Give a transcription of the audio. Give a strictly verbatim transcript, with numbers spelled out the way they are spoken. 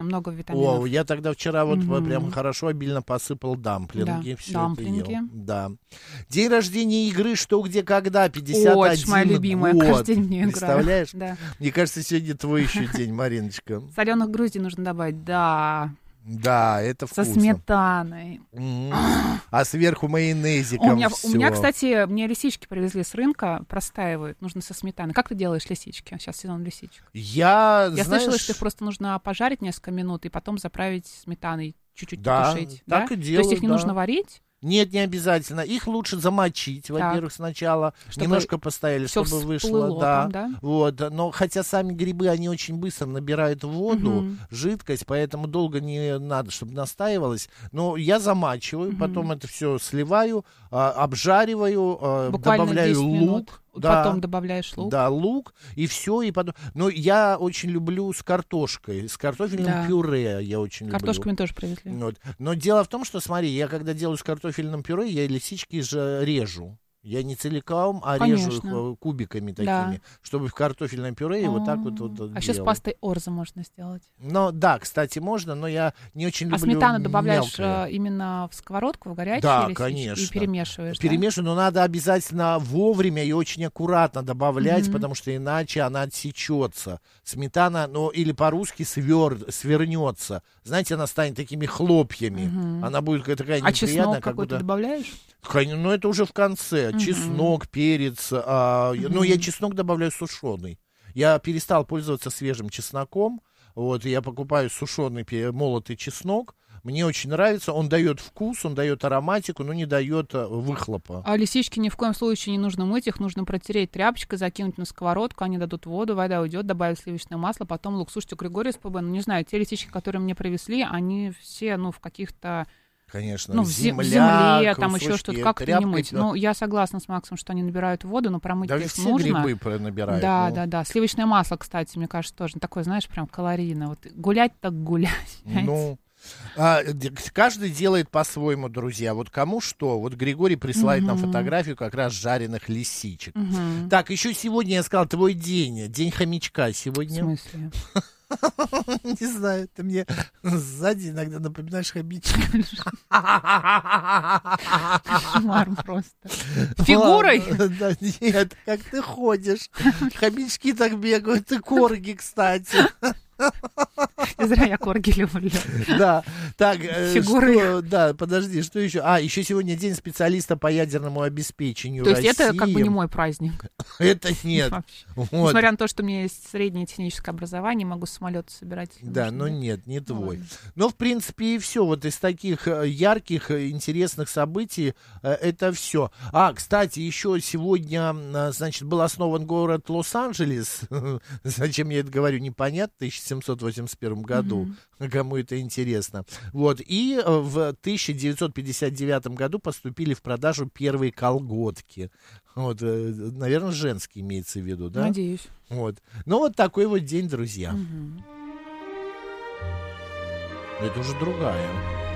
много витаминов. О, я тогда вчера вот Мгм. прям хорошо, обильно посыпал дамплинги. Да, Всё дамплинги. это ел. Да. День рождения игры «Что, где, когда», пятьдесят Ой, это один ж моя любимая, год. каждый день не играю. Представляешь? Да. Мне кажется, сегодня твой еще день, Мариночка. Соленых груздей нужно добавить, да. Да, это Со вкусно. сметаной. М. А сверху майонезиком У меня, у всё. меня, кстати, мне лисички привезли с рынка, простаивают, нужно со сметаной. Как ты делаешь лисички? Сейчас сезон лисичек. Я, Я знаешь, слышала, что их просто нужно пожарить несколько минут и потом заправить сметаной, чуть-чуть Да, потушить. так да? и То есть делаю, их не да. нужно варить, Нет, не обязательно. Их лучше замочить, во-первых, сначала. Чтобы Немножко постояли, всё чтобы вышло. всплыло Да. там, да? Вот. Но хотя сами грибы, они очень быстро набирают воду, Мгм. жидкость, поэтому долго не надо, чтобы настаивалось. Но я замачиваю, Мгм. потом это все сливаю, а, обжариваю, а, буквально добавляю десять минут. лук. Да. Потом добавляешь лук. Да, лук, и все, и потом. Но я очень люблю с картошкой, с картофельным Да. пюре я очень Картошку люблю. мне тоже привезли. Вот. Но дело в том, что, смотри, я когда делаю с картофельным пюре, я лисички же режу. Я не целиком, а режу их Конечно. э, кубиками Да. такими, чтобы в картофельном пюре и вот так вот, вот, А вот еще с делал. пастой орза можно сделать. Но да, кстати, можно, но я не очень А люблю сметану добавляешь мелкое. э, именно в сковородку, в горячие Да, лисички, конечно. и перемешиваешь, да? Перемешиваю, но надо обязательно вовремя и очень аккуратно добавлять, Мгм. потому что иначе она отсечется. Сметана, ну или по-русски свер, свернется. Знаете, она станет такими хлопьями. Мгм. Она будет такая А неприятная, чеснок как какой-то будто... добавляешь? Кон- Ну, это уже в конце. Мгм. Чеснок, перец. а, я- Ну, я чеснок добавляю сушеный. Я перестал пользоваться свежим чесноком. Вот, я покупаю сушеный пе- молотый чеснок. Мне очень нравится. Он дает вкус, он дает ароматику, но не дает а, выхлопа. А лисички ни в коем случае не нужно мыть, их нужно протереть тряпочкой, закинуть на сковородку, они дадут воду, вода уйдет, добавить сливочное масло, потом лук. Слушайте, у Григория СПБ, ну не знаю, те лисички, которые мне привезли, они все, ну, в каких-то, Конечно, ну, в, зе- в земля, земле, там еще кусочки что-то, как это не тряпкой, мыть? да. Ну, я согласна с Максом, что они набирают воду, но промыть Да их все нужно. грибы про- набирают. Да, ну. да, да. Сливочное масло, кстати, мне кажется, тоже такое, знаешь, прям калорийное. Вот гулять так гулять. Ну, а, д- каждый делает по-своему, друзья. Вот кому что. Вот Григорий присылает нам Мгм. фотографию как раз жареных лисичек. Мгм. Так, еще сегодня я сказал твой день. День хомячка В сегодня. смысле? Не знаю, ты мне сзади иногда напоминаешь хомячка. Кошмар просто. Фигурой? Ладно, да, нет, как ты ходишь. Хомячки так бегают, и корги, кстати. Не зря я корги люблю. Да, так, э, Фигуры. что, да, подожди, что еще? А, еще сегодня день специалиста по ядерному обеспечению То есть это России. как бы не мой праздник. Это нет. Вообще. Вот. Несмотря на то, что у меня есть среднее техническое образование, могу самолеты собирать. Да, Нужно, но нет, не твой. ладно. Но, в принципе, и все. Вот из таких э, ярких, э, интересных событий э, это все. А, кстати, еще сегодня, э, значит, был основан город Лос-Анджелес. Зачем я это говорю, непонятно. В тысяча семьсот восемьдесят первом году. Кому это интересно. Вот. И э, в тысяча девятьсот пятьдесят девятом году поступили в продажу первые колготки. Вот, э, наверное, женские имеется в виду, да? Надеюсь. Вот. Ну, вот такой вот день, друзья. Мгм. Это уже другая.